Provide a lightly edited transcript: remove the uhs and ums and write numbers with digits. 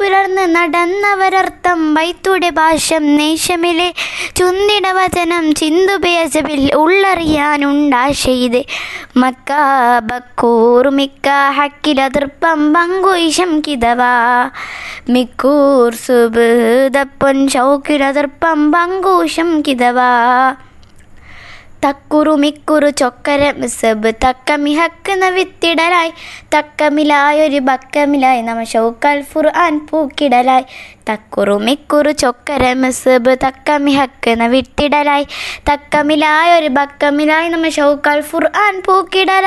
പിളർന്ന് നടന്നവരർത്ഥം വൈത്തുടെ ഭാഷം നേശമിലെ ചുന്തിട വചനം ചിന്തുപേജവിൽ ഉള്ളറിയാനുണ്ടാശെയ്ത് മക്ക ബക്കൂർമിക്ക ഹക്കിലതിർപ്പം പങ്കുയിഷം കിതവാ മിക്കൂർ സുബുദപ്പൊൻ ചൗക്കിലതിർപ്പം പങ്കൂശം കിതവാ തക്കുറു മിക്കുറു ചൊക്കര മിസബ് തക്കമിഹക്കുന്ന വിത്തിടലായി തക്കമിലായൊരു ബക്കമിലായി നമ്മ ഷൗക്കൽ ഖുർആൻ പൂക്കിടലായി തക്കുറു മിക്കുറു ചൊക്കര മിസബ് തക്കമിഹക്കുന്ന വിത്തിടലായി തക്കമിലായൊരു ബക്കമിലായി നമ്മ ഷൗക്കൽ ഖുർആൻ പൂക്കിടലായി